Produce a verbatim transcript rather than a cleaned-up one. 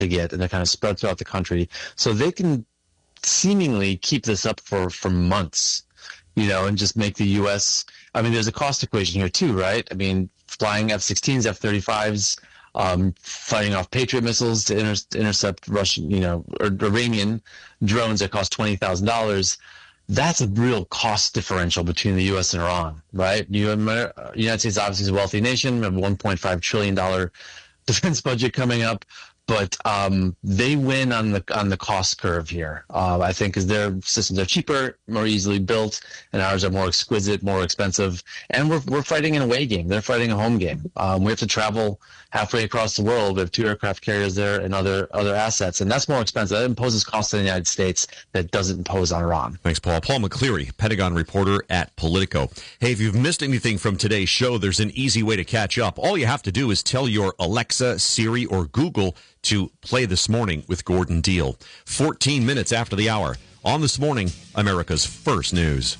get, and they're kind of spread throughout the country. So they can seemingly keep this up for, for months, you know, and just make the U S, I mean, there's a cost equation here too, right? I mean, flying F sixteens, F thirty-fives, um, fighting off Patriot missiles to inter- intercept Russian, you know, or Iranian drones that cost twenty thousand dollars. That's a real cost differential between the U S and Iran, right? You, the United States obviously is a wealthy nation. We have a one point five trillion dollars defense budget coming up, but um, they win on the on the cost curve here. Uh, I think because their systems are cheaper, more easily built, and ours are more exquisite, more expensive. And we're we're fighting an away game. They're fighting a home game. Um, we have to travel halfway across the world. We have two aircraft carriers there and other other assets, and that's more expensive. That imposes costs on the United States that doesn't impose on Iran. Thanks, Paul. Paul McCleary, Pentagon reporter at Politico. Hey, if you've missed anything from today's show, there's an easy way to catch up. All you have to do is tell your Alexa, Siri, or Google to play This Morning with Gordon Deal. fourteen minutes after the hour on This Morning, America's First News.